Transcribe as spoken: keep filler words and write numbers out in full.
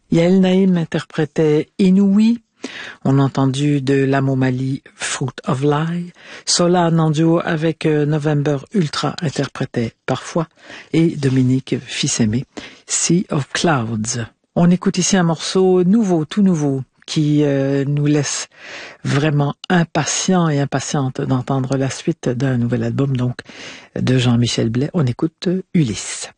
Yael Naïm interprétait Inouï. On a entendu de l'Amomali Fruit of Life. Sola en duo avec November Ultra interprétait Parfois. Et Dominique Fils-Aimé, Sea of Clouds. On écoute ici un morceau nouveau, tout nouveau, qui euh, nous laisse vraiment impatients et impatientes d'entendre la suite d'un nouvel album donc de Jean-Michel Blais. On écoute Ulysse.